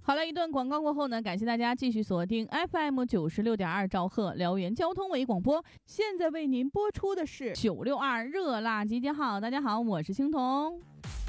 好了，一段广告过后呢，感谢大家继续锁定 FM96.2兆赫辽源交通为广播。现在为您播出的是962热辣集结号。大家好，我是青铜。